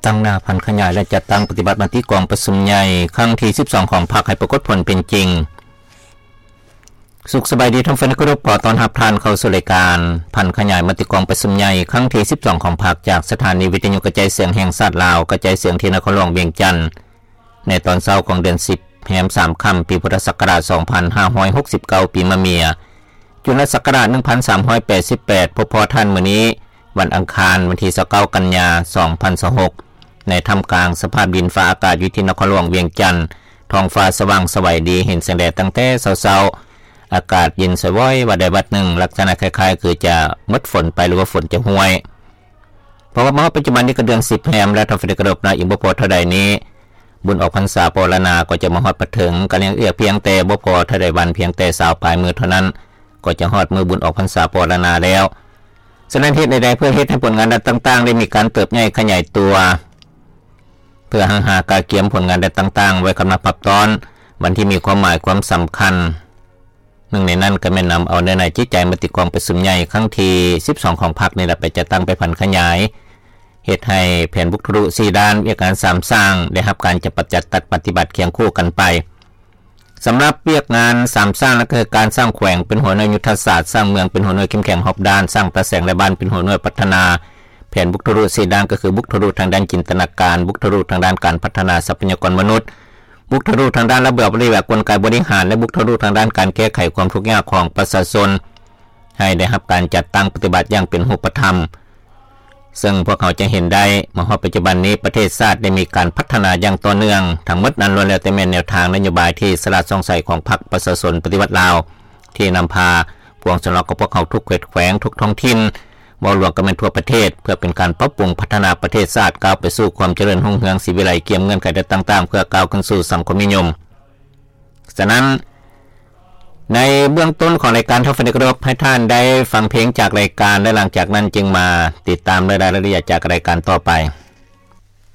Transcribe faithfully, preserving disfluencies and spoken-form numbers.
ตั้งหน้าพันขยายและจัดตั้งปฏิบัติบันที่กองประชุมใหญ่ครั้งที่สิบสองของพรรคให้ปรากฏผลเป็นจริงสุขสบายดีท่านแฟนคลับขอต้อนรับท่านเข้าสู่รายการพันขยายมติกองประชุมใหญ่ครั้งที่สิบสองของพรรคจากสถานีวิทยุกระจายเสียงแห่งชาติลาวกระจายเสียงที่นครหลวงเวียงจันทร์ในตอนเช้าของเดือนสิบแรมสามค่ำปีพุทธศักราชสองพันห้าร้อยหกสิบเก้าปีมะเมียจุลศักราชหนึ่งพันสามร้อยแปดสิบแปดพบพอท่านมื้อนี้วันอังคารวันที่ยี่สิบเก้ากันยายนสองพันยี่สิบหกในท่ามกลางสภาพดินฟ้าอากาศอยู่ที่นครหลวงเวียงจันทร์ท้องฟ้าสว่างสวัยดีเห็นแสงแดดตั้งแต่เช้าๆอากาศเย็นสบายว่าใดวัดหนึ่งลักษณะคล้ายๆคือจะงดฝนไปหรือว่าฝนจะห่วยเพราะว่าเมื่อปัจจุบันนี้ก็เดือนสิบแรมและทางฝ่ายกระดบนาอิมบ่พอเท่าใดนี้บุญออกพรรษาปรณาก็จะมาฮอดประถึงกันยังเอื้อเพียงแต่บ่พอเท่าใดวันเพียงแต่สาวปลายมือเท่านั้นก็จะฮอดมือบุญออกพรรษาปรณาแล้วฉะนั้นเหตุใดๆเพื่อเฮ็ดให้ผลงานด้านต่างๆได้มีการเติบใหญ่ขยายตัวเพื่อหาการเกี่ยมผลงานด้านต่างๆไว้กำลังปรับตอนวันที่มีความหมายความสำคัญหนึ่งในนั้นก็แม่นำเอาในจิตใจมติกองประชุมใหญ่ครั้งที่สิบสองของพรรคนี่แหละไปจัดตั้งไปพันขยายเหตุให้แผนบุกทะลุสี่ด้านวิการสามสร้างได้รับการจะปฏิจัดปฏิบัติเคียงคู่กันไปสำหรับเวียกงานสามสร้างนั้นคือการสร้างแขวงเป็นหัวหน่วยยุทธศาสตร์สร้างเมืองเป็นหัวหน่วยเข้มแข็งรอบด้านสร้างประแสงและบ้านเป็นหัวหน่วยพัฒนาแผนบุกทะลุสี่ด้านก็คือบุกทะลุทางด้านจินตนาการบุกทะลุทางด้านการพัฒนาทรัพยากรมนุษย์บุกทะลุทางด้านระเบียบระเบียบกลไกบริหารและบุกทะลุทางด้านการแก้ไขความทุกข์ยากของประชาชนให้ได้รับการจัดตั้งปฏิบัติอย่างเป็นรูปธรรมซึ่งพวกเขาจะเห็นได้มาฮอดปัจจุบันนี้ประเทศชาติได้มีการพัฒนาอย่างต่อเนื่องทั้งหมดนั้นล้วนแล้วแต่เป็นแนวทางนโยบายที่สลัดส่องใสของพรรคประชาชนปฏิวัติลาวที่นำพาพวงชนกับพวกเขาทุกเขตแขวงทุกท้องถิ่นบ่รวมกันเป็นทั่วประเทศเพื่อเป็นการปรับปรุงพัฒนาประเทศชาติก้าวไปสู่ความเจริญรุ่งเรืองศรีวิไลเกี่ยมเงื่อนไขต่างๆเพื่อก้าวขึ้นสู่สังคมนิยมฉะนั้นในเบื้องต้นของรายการท่านผู้ชมให้ท่านได้ฟังเพลงจากรายการและหลังจากนั้นจึงมาติดตามรายละเอียดจากรายการต่อไป